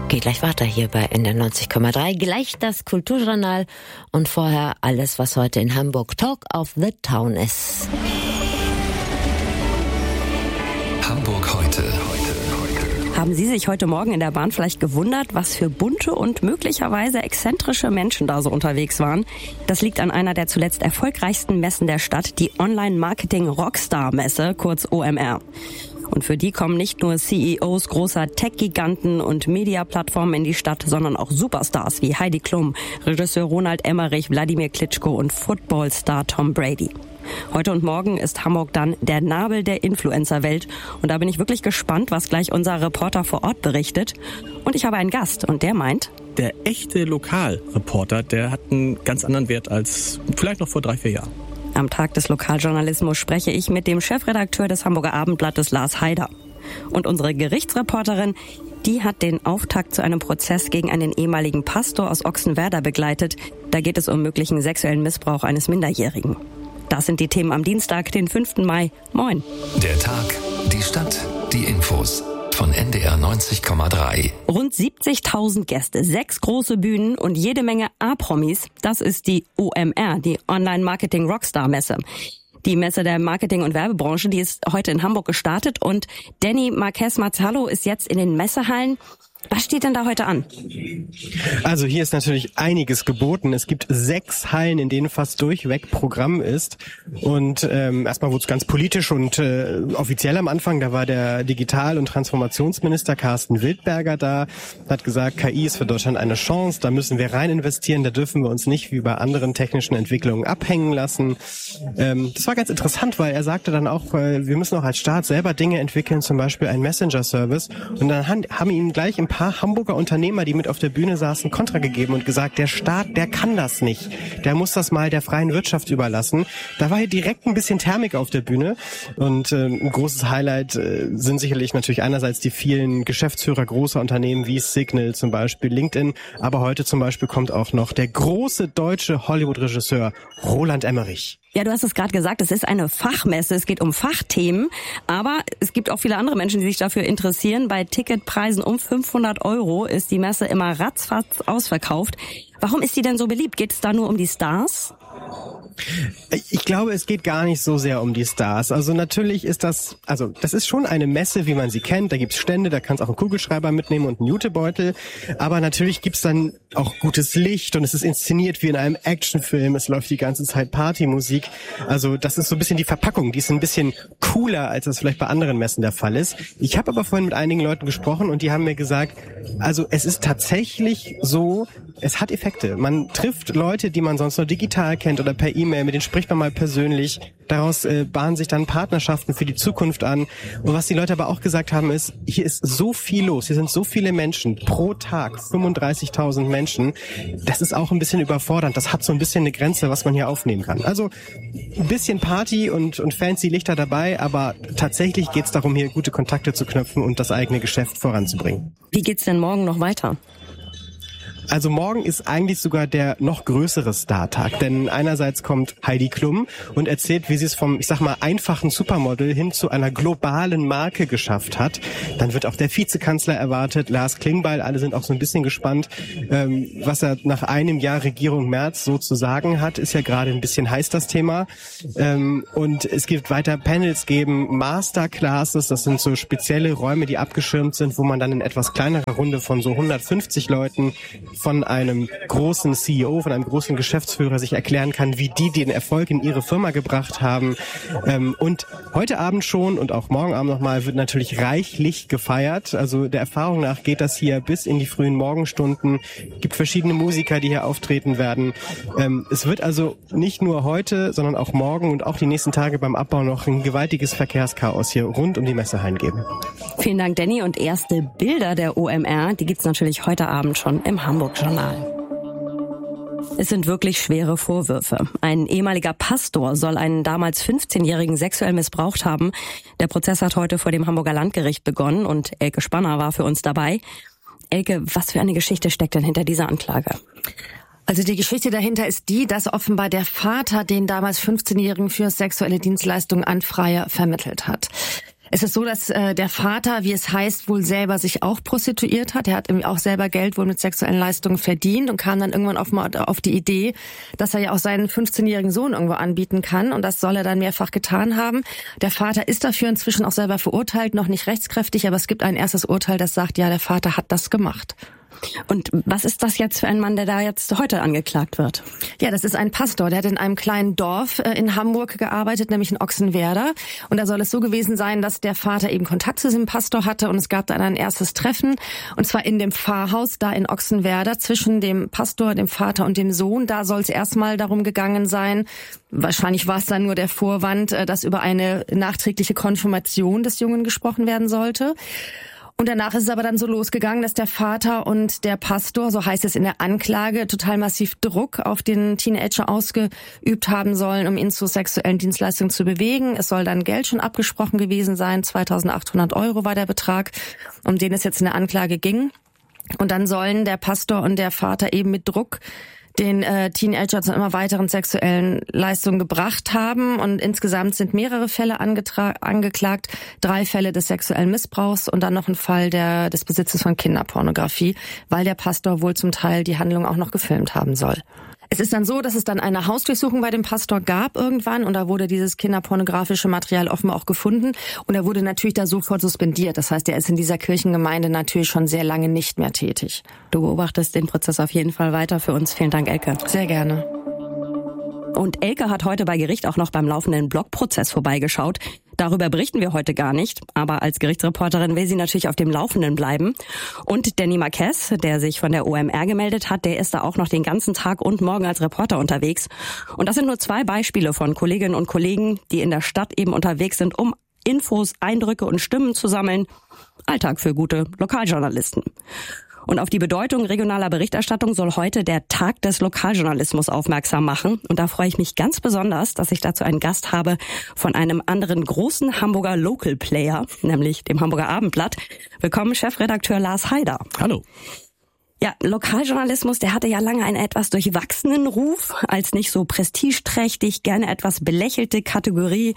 Geht gleich weiter hier bei NDR 90,3. Gleich das Kulturjournal und vorher alles, was heute in Hamburg Talk of the Town ist. Hamburg heute. Haben Sie sich heute Morgen in der Bahn vielleicht gewundert, was für bunte und möglicherweise exzentrische Menschen da so unterwegs waren? Das liegt an einer der zuletzt erfolgreichsten Messen der Stadt, die Online-Marketing-Rockstar-Messe, kurz OMR. Und für die kommen nicht nur CEOs großer Tech-Giganten und Media-Plattformen in die Stadt, sondern auch Superstars wie Heidi Klum, Regisseur Roland Emmerich, Wladimir Klitschko und Footballstar Tom Brady. Heute und morgen ist Hamburg dann der Nabel der Influencer-Welt. Und da bin ich wirklich gespannt, was gleich unser Reporter vor Ort berichtet. Und ich habe einen Gast und der meint... Der echte Lokalreporter, der hat einen ganz anderen Wert als vielleicht noch vor 3-4 Jahren. Am Tag des Lokaljournalismus spreche ich mit dem Chefredakteur des Hamburger Abendblattes, Lars Haider. Und unsere Gerichtsreporterin, die hat den Auftakt zu einem Prozess gegen einen ehemaligen Pastor aus Ochsenwerder begleitet. Da geht es um möglichen sexuellen Missbrauch eines Minderjährigen. Das sind die Themen am Dienstag, den 5. Mai. Moin. Der Tag, die Stadt, die Infos von NDR 90,3. Rund 70.000 Gäste, 6 große Bühnen und jede Menge A-Promis. Das ist die OMR, die Online-Marketing-Rockstar-Messe. Die Messe der Marketing- und Werbebranche, die ist heute in Hamburg gestartet. Und Danny Marquez Marzalo ist jetzt in den Messehallen. Was steht denn da heute an? Also hier ist natürlich einiges geboten. Es gibt 6 Hallen, in denen fast durchweg Programm ist. Und erstmal wurde es ganz politisch und offiziell am Anfang. Da war der Digital- und Transformationsminister Carsten Wildberger da. Hat gesagt, KI ist für Deutschland eine Chance. Da müssen wir rein investieren. Da dürfen wir uns nicht wie bei anderen technischen Entwicklungen abhängen lassen. Das war ganz interessant, weil er sagte dann auch, wir müssen auch als Staat selber Dinge entwickeln, zum Beispiel einen Messenger-Service. Und dann haben ihm gleich ein paar Hamburger Unternehmer, die mit auf der Bühne saßen, Kontra gegeben und gesagt, der Staat, der kann das nicht. Der muss das mal der freien Wirtschaft überlassen. Da war hier direkt ein bisschen Thermik auf der Bühne. Und ein großes Highlight sind sicherlich natürlich einerseits die vielen Geschäftsführer großer Unternehmen wie Signal zum Beispiel, LinkedIn. Aber heute zum Beispiel kommt auch noch der große deutsche Hollywood-Regisseur Roland Emmerich. Ja, du hast es gerade gesagt, es ist eine Fachmesse, es geht um Fachthemen, aber es gibt auch viele andere Menschen, die sich dafür interessieren. Bei Ticketpreisen um 500 € ist die Messe immer ratzfatz ausverkauft. Warum ist die denn so beliebt? Geht es da nur um die Stars? Ich glaube, es geht gar nicht so sehr um die Stars. Also natürlich ist das ist schon eine Messe, wie man sie kennt. Da gibt's Stände, da kannst auch einen Kugelschreiber mitnehmen und einen Jutebeutel. Aber natürlich gibt's dann auch gutes Licht und es ist inszeniert wie in einem Actionfilm. Es läuft die ganze Zeit Partymusik. Also das ist so ein bisschen die Verpackung. Die ist ein bisschen cooler, als das vielleicht bei anderen Messen der Fall ist. Ich habe aber vorhin mit einigen Leuten gesprochen und die haben mir gesagt, also es ist tatsächlich so, es hat Effekte. Man trifft Leute, die man sonst nur digital kennt oder per E-Mail, mit denen spricht man mal persönlich. Daraus bahnen sich dann Partnerschaften für die Zukunft an. Und was die Leute aber auch gesagt haben ist, hier ist so viel los, hier sind so viele Menschen pro Tag, 35.000 Menschen. Das ist auch ein bisschen überfordernd. Das hat so ein bisschen eine Grenze, was man hier aufnehmen kann. Also ein bisschen Party und fancy Lichter dabei, aber tatsächlich geht es darum, hier gute Kontakte zu knüpfen und das eigene Geschäft voranzubringen. Wie geht's denn morgen noch weiter? Also morgen ist eigentlich sogar der noch größere Startag, denn einerseits kommt Heidi Klum und erzählt, wie sie es vom, einfachen Supermodel hin zu einer globalen Marke geschafft hat. Dann wird auch der Vizekanzler erwartet, Lars Klingbeil, alle sind auch so ein bisschen gespannt, was er nach einem Jahr Regierung Merz so zu sagen hat, ist ja gerade ein bisschen heiß das Thema. Und es gibt weiter Panels geben, Masterclasses, das sind so spezielle Räume, die abgeschirmt sind, wo man dann in etwas kleinerer Runde von so 150 Leuten von einem großen CEO, von einem großen Geschäftsführer sich erklären kann, wie die den Erfolg in ihre Firma gebracht haben. Und heute Abend schon und auch morgen Abend nochmal wird natürlich reichlich gefeiert. Also der Erfahrung nach geht das hier bis in die frühen Morgenstunden. Es gibt verschiedene Musiker, die hier auftreten werden. Es wird also nicht nur heute, sondern auch morgen und auch die nächsten Tage beim Abbau noch ein gewaltiges Verkehrschaos hier rund um die Messehallen geben. Vielen Dank, Danny. Und erste Bilder der OMR, die gibt's natürlich heute Abend schon im Hamburg-Journal. Es sind wirklich schwere Vorwürfe. Ein ehemaliger Pastor soll einen damals 15-Jährigen sexuell missbraucht haben. Der Prozess hat heute vor dem Hamburger Landgericht begonnen und Elke Spanner war für uns dabei. Elke, was für eine Geschichte steckt denn hinter dieser Anklage? Also die Geschichte dahinter ist die, dass offenbar der Vater den damals 15-Jährigen für sexuelle Dienstleistungen an Freier vermittelt hat. Es ist so, dass der Vater, wie es heißt, wohl selber sich auch prostituiert hat. Er hat irgendwie auch selber Geld wohl mit sexuellen Leistungen verdient und kam dann irgendwann auf die Idee, dass er ja auch seinen 15-jährigen Sohn irgendwo anbieten kann. Und das soll er dann mehrfach getan haben. Der Vater ist dafür inzwischen auch selber verurteilt, noch nicht rechtskräftig, aber es gibt ein erstes Urteil, das sagt, ja, der Vater hat das gemacht. Und was ist das jetzt für ein Mann, der da jetzt heute angeklagt wird? Ja, das ist ein Pastor, der hat in einem kleinen Dorf in Hamburg gearbeitet, nämlich in Ochsenwerder. Und da soll es so gewesen sein, dass der Vater eben Kontakt zu diesem Pastor hatte und es gab dann ein erstes Treffen. Und zwar in dem Pfarrhaus da in Ochsenwerder zwischen dem Pastor, dem Vater und dem Sohn. Da soll es erstmal darum gegangen sein, wahrscheinlich war es dann nur der Vorwand, dass über eine nachträgliche Konfirmation des Jungen gesprochen werden sollte. Und danach ist es aber dann so losgegangen, dass der Vater und der Pastor, so heißt es in der Anklage, total massiv Druck auf den Teenager ausgeübt haben sollen, um ihn zu sexuellen Dienstleistungen zu bewegen. Es soll dann Geld schon abgesprochen gewesen sein. 2.800 € war der Betrag, um den es jetzt in der Anklage ging. Und dann sollen der Pastor und der Vater eben mit Druck den Teenager zu immer weiteren sexuellen Leistungen gebracht haben. Und insgesamt sind mehrere Fälle angeklagt, 3 Fälle des sexuellen Missbrauchs und dann noch ein Fall des Besitzes von Kinderpornografie, weil der Pastor wohl zum Teil die Handlung auch noch gefilmt haben soll. Es ist dann so, dass es dann eine Hausdurchsuchung bei dem Pastor gab irgendwann und da wurde dieses kinderpornografische Material offenbar auch gefunden und er wurde natürlich da sofort suspendiert. Das heißt, er ist in dieser Kirchengemeinde natürlich schon sehr lange nicht mehr tätig. Du beobachtest den Prozess auf jeden Fall weiter für uns. Vielen Dank, Elke. Sehr gerne. Und Elke hat heute bei Gericht auch noch beim laufenden Blogprozess vorbeigeschaut. Darüber berichten wir heute gar nicht, aber als Gerichtsreporterin will sie natürlich auf dem Laufenden bleiben. Und Danny Marquez, der sich von der OMR gemeldet hat, der ist da auch noch den ganzen Tag und morgen als Reporter unterwegs. Und das sind nur 2 Beispiele von Kolleginnen und Kollegen, die in der Stadt eben unterwegs sind, um Infos, Eindrücke und Stimmen zu sammeln. Alltag für gute Lokaljournalisten. Und auf die Bedeutung regionaler Berichterstattung soll heute der Tag des Lokaljournalismus aufmerksam machen. Und da freue ich mich ganz besonders, dass ich dazu einen Gast habe von einem anderen großen Hamburger Local Player, nämlich dem Hamburger Abendblatt. Willkommen, Chefredakteur Lars Haider. Hallo. Ja, Lokaljournalismus, der hatte ja lange einen etwas durchwachsenen Ruf, als nicht so prestigeträchtig, gerne etwas belächelte Kategorie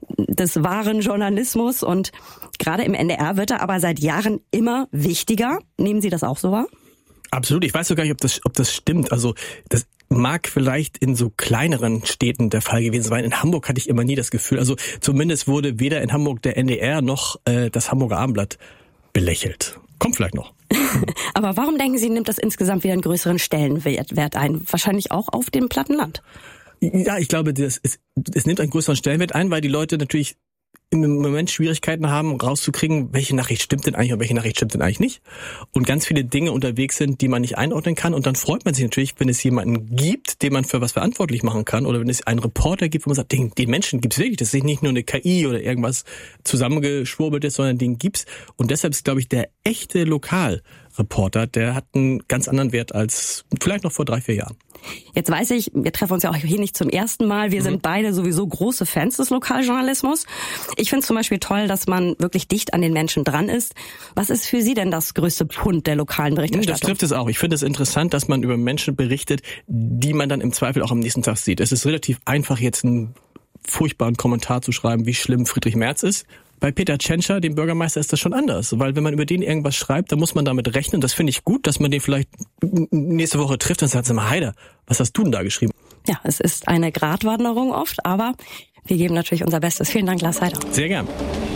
des wahren Journalismus, und gerade im NDR wird er aber seit Jahren immer wichtiger. Nehmen Sie das auch so wahr? Absolut. Ich weiß sogar nicht, ob das stimmt. Also das mag vielleicht in so kleineren Städten der Fall gewesen sein. In Hamburg hatte ich immer nie das Gefühl. Also zumindest wurde weder in Hamburg der NDR noch das Hamburger Abendblatt belächelt. Kommt vielleicht noch. Aber warum denken Sie, nimmt das insgesamt wieder einen größeren Stellenwert ein? Wahrscheinlich auch auf dem Plattenland. Ja, ich glaube, es nimmt einen größeren Stellenwert ein, weil die Leute natürlich im Moment Schwierigkeiten haben, rauszukriegen, welche Nachricht stimmt denn eigentlich und welche Nachricht stimmt denn eigentlich nicht. Und ganz viele Dinge unterwegs sind, die man nicht einordnen kann. Und dann freut man sich natürlich, wenn es jemanden gibt, den man für was verantwortlich machen kann. Oder wenn es einen Reporter gibt, wo man sagt, den Menschen gibt's wirklich. Das ist nicht nur eine KI oder irgendwas zusammengeschwurbeltes, sondern den gibt's. Und deshalb ist, glaube ich, der echte Lokalreporter, der hat einen ganz anderen Wert als vielleicht noch vor 3-4 Jahren. Jetzt weiß ich, wir treffen uns ja auch hier nicht zum ersten Mal. Wir sind beide sowieso große Fans des Lokaljournalismus. Ich finde es zum Beispiel toll, dass man wirklich dicht an den Menschen dran ist. Was ist für Sie denn das größte Pfund der lokalen Berichterstattung? Das trifft es auch. Ich finde es interessant, dass man über Menschen berichtet, die man dann im Zweifel auch am nächsten Tag sieht. Es ist relativ einfach, jetzt einen furchtbaren Kommentar zu schreiben, wie schlimm Friedrich Merz ist. Bei Peter Tschentscher, dem Bürgermeister, ist das schon anders. Weil wenn man über den irgendwas schreibt, dann muss man damit rechnen. Das finde ich gut, dass man den vielleicht nächste Woche trifft und sagt, sag mal, Haider, was hast du denn da geschrieben? Ja, es ist eine Gratwanderung oft, aber wir geben natürlich unser Bestes. Vielen Dank, Lars Haider. Sehr gern.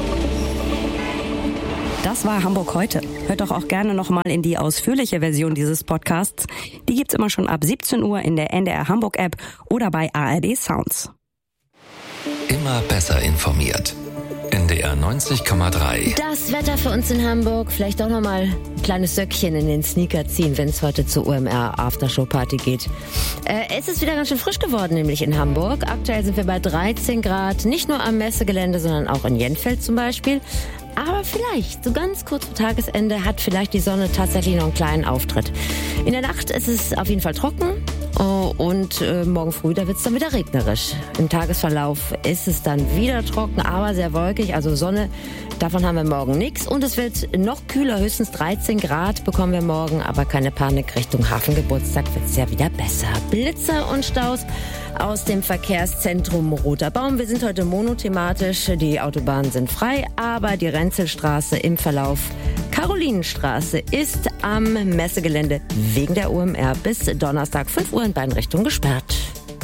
Das war Hamburg heute. Hört doch auch gerne nochmal in die ausführliche Version dieses Podcasts. Die gibt's immer schon ab 17 Uhr in der NDR Hamburg App oder bei ARD Sounds. Immer besser informiert. NDR 90,3. Das Wetter für uns in Hamburg. Vielleicht auch nochmal ein kleines Söckchen in den Sneaker ziehen, wenn es heute zur OMR Aftershow Party geht. Es ist wieder ganz schön frisch geworden, nämlich in Hamburg. Aktuell sind wir bei 13 Grad. Nicht nur am Messegelände, sondern auch in Jenfeld zum Beispiel. Aber vielleicht, so ganz kurz vor Tagesende, hat vielleicht die Sonne tatsächlich noch einen kleinen Auftritt. In der Nacht ist es auf jeden Fall trocken Und morgen früh, da wird es dann wieder regnerisch. Im Tagesverlauf ist es dann wieder trocken, aber sehr wolkig, also Sonne, davon haben wir morgen nichts. Und es wird noch kühler, höchstens 13 Grad bekommen wir morgen, aber keine Panik, Richtung Hafengeburtstag wird es ja wieder besser. Blitzer und Staus aus dem Verkehrszentrum Roter Baum. Wir sind heute monothematisch, die Autobahnen sind frei, aber die Renzelstraße im Verlauf Karolinenstraße ist am Messegelände wegen der OMR bis Donnerstag 5 Uhr in beiden Richtungen gesperrt.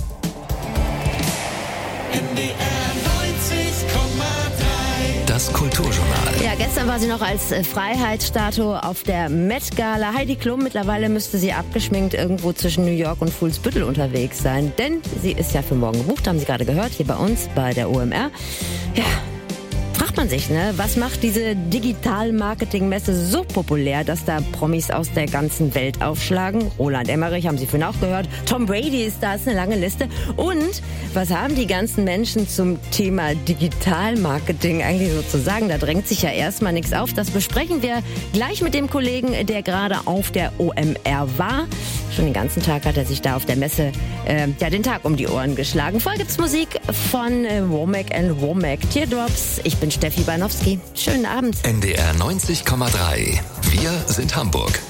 Das Kulturjournal. Ja, gestern war sie noch als Freiheitsstatue auf der Met Gala. Heidi Klum, mittlerweile müsste sie abgeschminkt irgendwo zwischen New York und Fuhlsbüttel unterwegs sein. Denn sie ist ja für morgen gebucht, haben Sie gerade gehört, hier bei uns bei der OMR. Ja, fragt man sich, ne? Was macht diese Digital-Marketing-Messe so populär, dass da Promis aus der ganzen Welt aufschlagen? Roland Emmerich, haben Sie vorhin auch gehört. Tom Brady ist da, ist eine lange Liste. Und was haben die ganzen Menschen zum Thema Digital-Marketing eigentlich so zu sagen? Da drängt sich ja erstmal nichts auf. Das besprechen wir gleich mit dem Kollegen, der gerade auf der OMR war. Schon den ganzen Tag hat er sich da auf der Messe den Tag um die Ohren geschlagen. Vorher gibt's Musik von Womack & Womack, Teardrops. Ich bin Steffi Banowski. Schönen Abend. NDR 90,3. Wir sind Hamburg.